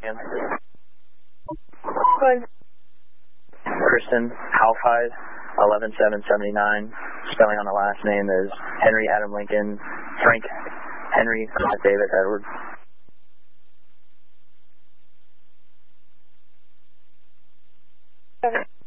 again. Good. Kristen Halfheid, 11779. Spelling on the last name is Henry Adam Lincoln, Frank Henry David Edward. Okay.